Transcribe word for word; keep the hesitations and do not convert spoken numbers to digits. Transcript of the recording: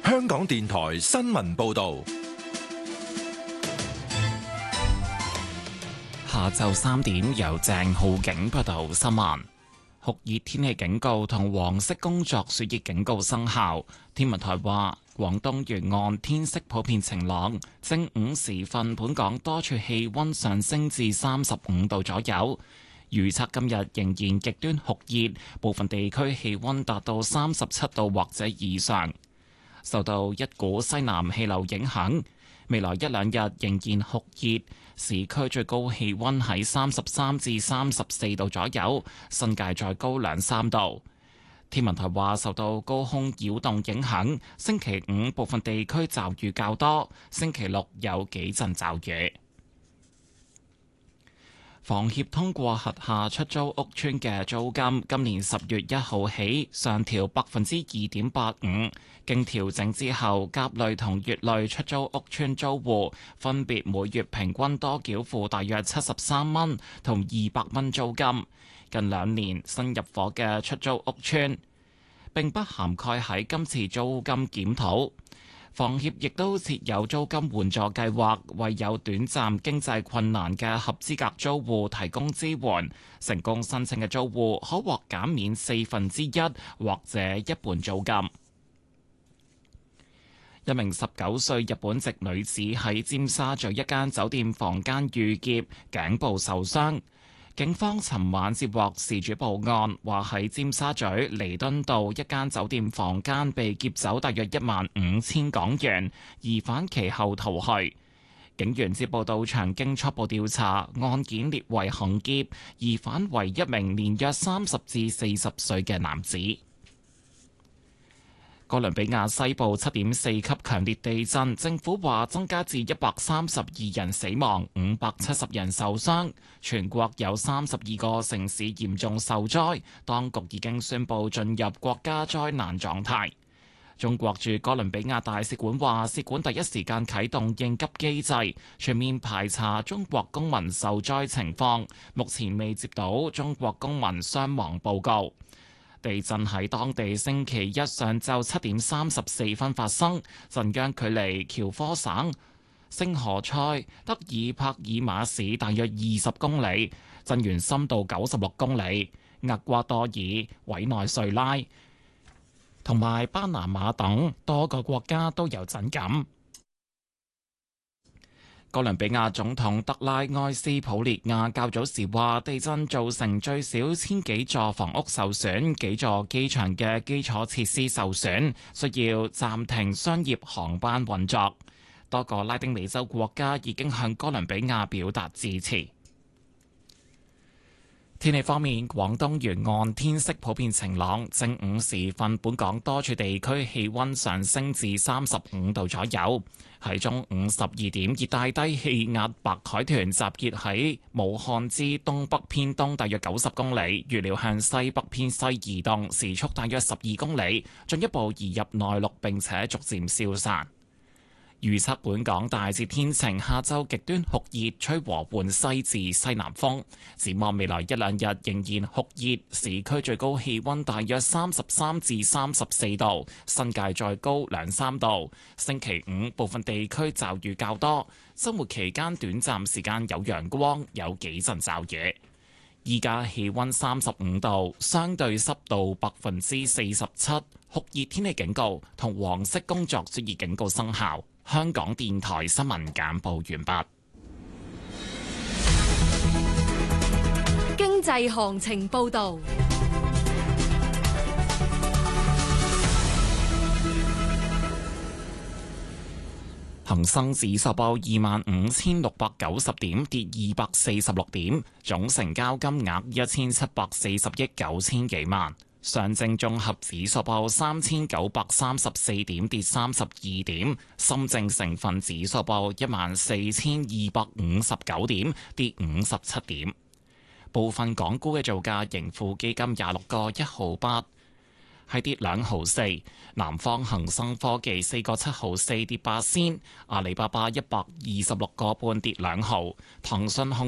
香港電台新聞報道。 下晝三點由鄭浩景報道新聞。酷熱天氣警告同黃色工作暑熱警告生效。天文台話，廣東沿岸天色普遍晴朗，正午時分本港多處氣溫上升至三十五度左右。預測今日仍然極端酷熱，部分地區氣溫達到三十七度或者以上。受到一股西南氣流影響，未來一兩日仍然酷熱，市區最高氣溫喺三十三至三十四度左右，新界再高兩三度。天文台話，受到高空擾動影響，星期五部分地區驟雨較多，星期六有幾陣驟雨。房協通過轄下出租屋邨嘅租金，今年十月一號起上調百分之二點八五。經調整之後，甲類同乙類出租屋邨租戶分別每月平均多繳付大約七十三蚊同二百蚊租金。近兩年新入伙嘅出租屋邨並不涵蓋喺今次租金檢討。房協亦都設有租金援助計劃，為有短暫經濟困難嘅合資格租戶提供支援。成功申請嘅租戶可獲減免四分之一或者一半租金。一名十九歲日本籍女子喺尖沙咀一間酒店房間遇劫，頸部受傷。警方尋晚接獲事主報案，話喺尖沙咀彌敦道一間酒店房間被劫走大約一萬五千港元，疑犯其後逃去。警員接報到場，經初步調查，案件列為行劫，疑犯為一名年約三十至四十歲嘅男子。哥倫比亞西部七點四級強烈地震，政府話增加至一百三十二人死亡，五百七十人受傷，全國有三十二個城市嚴重受災，當局已經宣布進入國家災難狀態。中國駐哥倫比亞大使館話，使館第一時間啟動應急機制，全面排查中國公民受災情況，目前未接到中國公民傷亡報告。地震喺當地星期一上晝七點三十四分發生，震央距離喬科省星河塞德爾帕爾馬市大約二十公里，震源深度九十六公里。厄瓜多爾、委內瑞拉同埋巴拿馬等多個國家都有震感。哥倫比亞總統德拉埃斯普列亞較早時話，地震造成最少千幾座房屋受損，幾座機場嘅基礎設施受損，需要暫停商業航班運作。多個拉丁美洲國家已經向哥倫比亞表達支持。天氣方面，廣東沿岸天色普遍晴朗，正午時分本港多處地區氣溫上升至三十五度左右。喺中午十二點，熱帶低氣壓白海豚集結喺武漢之東北偏東大約九十公里，預料向西北偏西移動，時速大約十二公里，進一步移入內陸並且逐漸消散。預測本港大致天晴，下晝極端酷熱，吹和緩西至西南風。展望未來一兩日仍然酷熱，市區最高氣溫大約三十三至三十四度，新界再高兩三度。星期五部分地區驟雨較多，周末期間短暫時間有陽光，有幾陣驟雨。依家氣溫三十五度，相對濕度百分之四十七，酷熱天氣警告同黃色工作暑熱警告生效。香港電台新聞簡報完畢。 經濟行情報道。 恒生指數報二萬五千六百九十點，跌二百四十六點，總成交金額一千七百四十億九千幾萬。上證綜合指數報三千九百三十四點，跌三十二點。深證成分指數報一萬四千二百五十九點，跌五十七點。部分港股嘅造價，盈富基金廿六個一毫八，係跌兩毫四。南方恒生科技四個七毫四，跌八仙。阿里巴巴一百二十六個半，跌兩毫。騰訊控